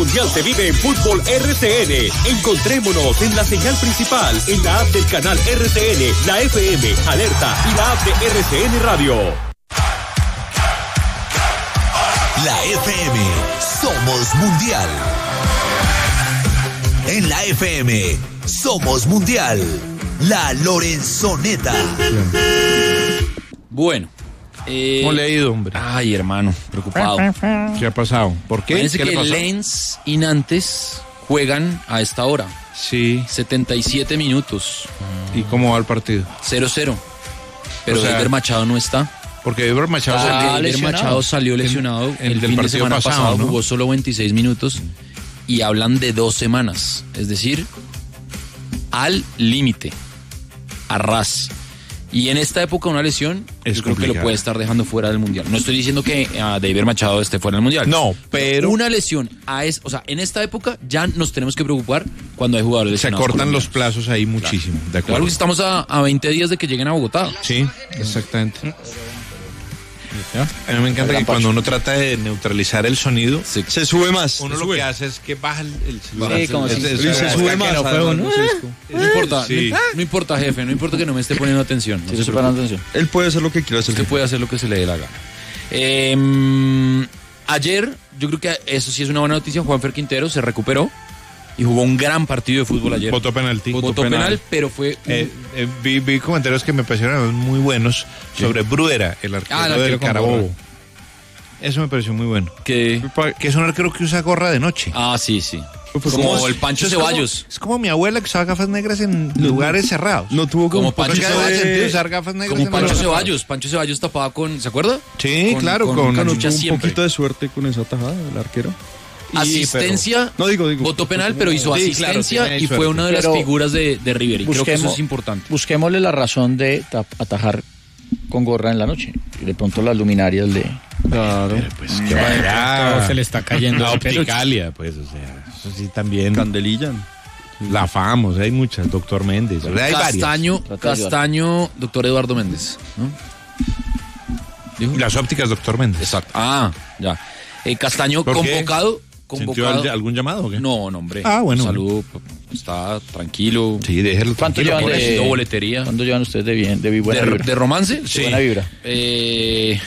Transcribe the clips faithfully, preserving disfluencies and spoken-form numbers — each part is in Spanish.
Mundial se vive en Fútbol R C N. Encontrémonos en la señal principal, en la app del canal R C N, la F M, Alerta y la app de R C N Radio. La F M, somos mundial. En la F M, somos mundial. La Lorenzoneta. Bueno. Eh, ¿Cómo le ha ido, hombre? Ay, hermano, preocupado. ¿Qué ha pasado? ¿Por qué? Parece ¿Qué que le pasó? Lens y Nantes juegan a esta hora. Sí. setenta y siete minutos. ¿Y cómo va el partido? cero cero. Pero O sea, Eiber Machado no está. Porque Eiber Machado, Ah, salió- Eiber Machado salió lesionado. el El, del fin de partido semana pasado, pasado, ¿no? jugó solo veintiséis minutos. Y hablan de dos semanas. Es decir, al límite. A ras. Y en esta época una lesión, Es yo creo que lo complicado. puede estar dejando fuera del Mundial. No estoy diciendo que uh, Eiber Machado esté fuera del Mundial. No, pero- Una lesión, a es, o sea, en esta época ya nos tenemos que preocupar cuando hay jugadores se lesionados. acortan los colombianos. plazos ahí muchísimo. De Claro acuerdo. que estamos a, a veinte días de que lleguen a Bogotá. Sí, exactamente. A mí me encanta que cuando uno trata de neutralizar el sonido, Sí. Se sube más. uno lo que hace es que baja el, el celular. Sí, como Es- si- es- Sí, se es- sube es- más. es- No importa, Sí. no, no importa, jefe, no importa que no me esté poniendo atención. No se preocupe. Él puede hacer lo que quiera hacer. Usted puede hacer lo que se le dé la gana. Eh, ayer, yo creo que eso sí es una buena noticia. Juanfer Quintero se recuperó y jugó un gran partido de fútbol ayer. Votó penalti. Votó penal, pero fue un- Eh, eh, vi, vi comentarios que me parecieron muy buenos sobre Bruera, el arquero, Ah, el arquero del con Carabobo. gorra. Eso me pareció muy bueno. que... Que es un arquero que usa gorra de noche. Ah, sí, sí. Pues, Como ¿cómo el Pancho Es como- Ceballos. Es como mi abuela que usaba gafas negras en lugares cerrados. No tuvo Como como, Pancho Porque no Ceballos. hace sentido usar gafas negras Como en Pancho lugares cerrados. Ceballos. Pancho Ceballos tapaba con... ¿Se acuerda? Sí, claro, con- con Tuvo cachucha un siempre. poquito de suerte con esa tajada del arquero. Asistencia. No, digo, digo. Votó penal, pero hizo Sí, claro, asistencia tiene y fue suerte. una de las Pero figuras de, de River. Y creo que eso busquemos- es importante. Busquémosle la razón de ta- atajar con gorra en la noche. Y de pronto las luminarias de... Claro. Pues que vaya. se le está cayendo La el peluche. opticalia, pues, o sea, eso sí también. Candelilla. La famos, hay muchas, doctor Méndez. o sea, hay varias. Castaño, Trata de ayudar. Castaño, doctor Eduardo Méndez. ¿no? ¿Dijo? Las ópticas, doctor Méndez. Exacto. Ah, ya. Eh, Castaño ¿Por qué? convocado. ¿Sintió convocado. al- algún llamado o qué? No, no, hombre. Ah, bueno, Salud, está tranquilo. Sí, déjelo ¿Cuánto tranquilo. llevan por de, haciendo boletería. ¿Cuánto llevan ustedes de bien, de buena ¿De, vibra? de romance? De buena vibra. Eh,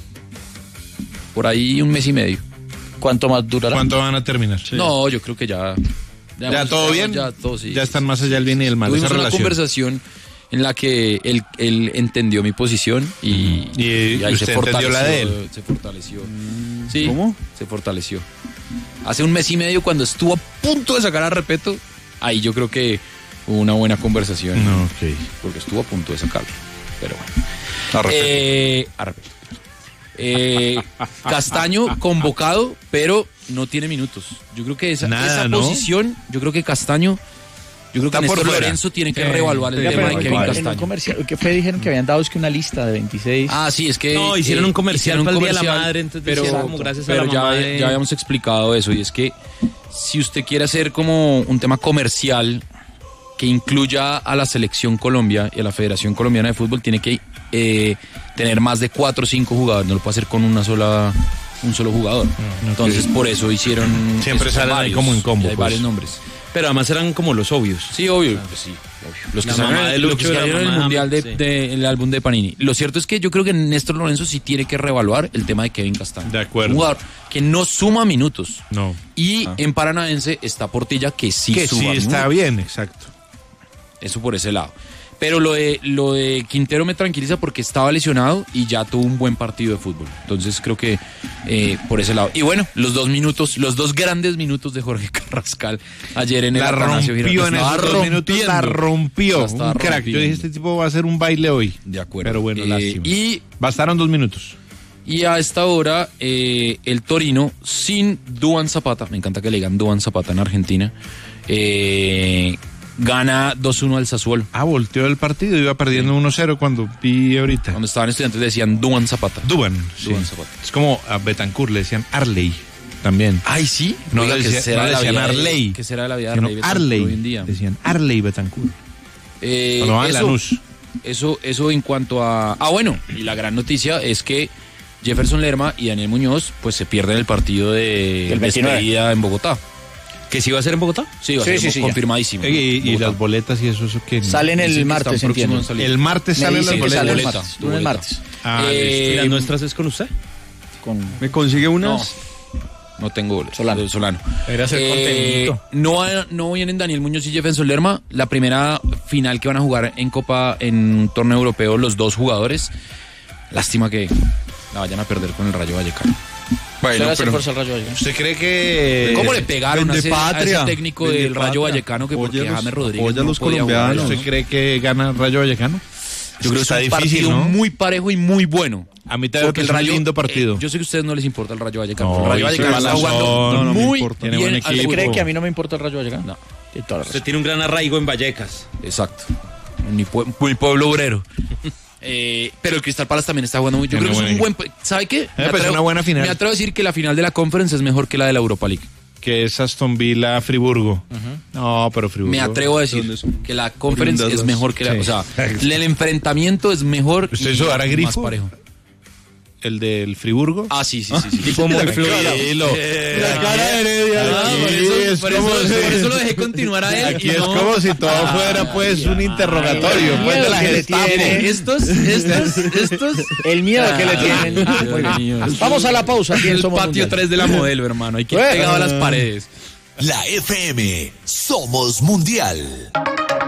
por ahí un mes y medio. ¿Cuánto más durará? ¿Cuánto van a terminar? No, yo creo que ya. ¿Ya hemos- todo bien? Ya todo, sí. Ya están más allá del bien y del mal. Tuvimos Esa una relación. conversación en la que él, él entendió mi posición y, Y, eh, usted entendió la de él. Se fortaleció. Sí, ¿Cómo? se fortaleció. Hace un mes y medio, cuando estuvo a punto de sacar a Repeto, ahí yo creo que hubo una buena conversación. No, ok. Porque estuvo a punto de sacarlo. Pero bueno. A Repeto. Eh, a Repeto. Eh, Castaño convocado, pero no tiene minutos. Yo creo que esa, Nada, esa ¿no? posición, yo creo que Castaño, yo creo Está que por Néstor fuera. Lorenzo tiene que Sí. reevaluar el Oiga, tema pero de en Kevin un En un Castaño. comercial, ¿qué fue? Dijeron que habían dado es que una lista de veintiséis. Ah, sí, es que... No, hicieron un comercial hicieron un para el Día de la comercial, Madre, entonces pero, decían como gracias a pero la ya, mamá de- ya habíamos explicado eso, y es que si usted quiere hacer como un tema comercial que incluya a la Selección Colombia y a la Federación Colombiana de Fútbol, tiene que eh, tener más de cuatro o cinco jugadores, no lo puede hacer con una sola un solo jugador. Entonces, por eso hicieron... Siempre esos salen ahí varios, como en combo, y hay pues. varios nombres. Pero además eran como los obvios. Sí, obvio. Pues sí, obvio. Los que La salieron, mamá de los Lucho que y la salieron en el mamá de mundial de, James, sí. de- el álbum de Panini. Lo cierto es que yo creo que Néstor Lorenzo sí tiene que reevaluar el tema de Kevin Castaño. De acuerdo. Un jugador que no suma minutos. No. Y en Paranaense está Portilla que sí Que suma sí está minutos. bien, exacto. Eso por ese lado. Pero lo de, lo de Quintero me tranquiliza porque estaba lesionado y ya tuvo un buen partido de fútbol. Entonces creo que eh, por ese lado. Y bueno, los dos minutos, los dos grandes minutos de Jorge Carrascal ayer en el La Atanasio rompió Girardot. en Estaba esos dos minutos, la rompiendo. rompió. La estaba Un crack. Yo rompiendo. dije, este tipo va a hacer un baile hoy. De acuerdo. Pero bueno, Eh, lástima. y Bastaron dos minutos. Y a esta hora, eh, el Torino, sin Duan Zapata, me encanta que le digan Duan Zapata en Argentina, eh, gana dos uno al Sassuolo. Ah, volteó el partido, iba perdiendo uno cero cuando vi ahorita. Cuando estaban estudiantes decían Duan Zapata. Duban, sí. Duban Zapata. Es como a Betancourt le decían Arley también. Ay, sí. No Oiga, le ¿qué decía- será no le de la decían vida de- Arley. ¿Qué será de la vida de Sino Arley Betancourt Arley. hoy en día? Decían Arley Betancourt. Eh, Cuando van a eso, Lanús. eso, eso en cuanto a... Ah, bueno, y la gran noticia es que Jefferson Lerma y Daniel Muñoz pues se pierden el partido de Del veintinueve. despedida en Bogotá. ¿Que sí va a ser en Bogotá? Sí, va a Sí, ser sí, sí, ya. confirmadísimo. Y, y Bogotá. las boletas y eso, eso que Salen el Dicen que martes, están próximos entiendo. a salir. el martes Me salen dicen las que sale el boletas. martes. Tu Lunes, boleta. martes. Ah, Eh, ¿Y las nuestras es con usted? Con ¿Me consigue unas? No tengo boletos. Solano. de Solano. Debería ser Eh, contenido. no, va- no vienen Daniel Muñoz y Jefferson Lerma. La primera final que van a jugar en Copa, en un torneo europeo, los dos jugadores. Lástima que la vayan a perder con el Rayo Vallecano. ¿Será Bueno, ese pero fuerza al Rayo Vallecano? ¿Usted cree que ¿Cómo le pegaron a vende ese, a ese patria, técnico vende del Rayo patria. Vallecano que porque Apoya a los- James Rodríguez apoya a no los podía jugar? colombianos. ¿Usted cree que gana Rayo Vallecano? Yo creo que está es un difícil, partido ¿no? muy parejo y muy bueno. A mí también Porque es el un Rayo, lindo partido. eh, yo sé que a ustedes no les importa el Rayo Vallecano. No, el Rayo y Vallecano sí, está jugando no, no me muy importa. Tiene bien buen al equipo. fútbol. ¿Cree que a mí no me importa el Rayo Vallecano? No. Tiene toda la Usted razón. tiene un gran arraigo en Vallecas. Exacto. Mi, pue- mi pueblo obrero. Eh, pero el Crystal Palace también está jugando muy. Yo Tiene creo que es un buen buen. ¿Sabe qué? Eh, pues, una buena final. Me atrevo a decir que la final de la Conference es mejor que la de la Europa League. Que es Aston Villa Friburgo. No, pero Friburgo. Me atrevo a ¿Dónde decir son? que la Conference Oriundas es las- mejor que la. Sí. O sea, el enfrentamiento es mejor. ¿Usted y hizo dar a más Grifo? parejo. El del Friburgo. Ah, sí, sí, sí. sí. Tipo muy fluido. Tranquilo. La cara de Heredia. Ah, por Aquí eso, es por como eso- si- por eso lo dejé continuar a él. Aquí y es no- como si todo fuera pues un interrogatorio pues de la que le Gestapo. tiene. Estos, estos, estos. El miedo que le Ah, tienen. Dios Muy bien. mío. Vamos a la pausa. Aquí en El Somos patio Mundial. tres de la modelo, hermano. Hay que ir Bueno. pegado a las paredes. La F M. Somos Mundial.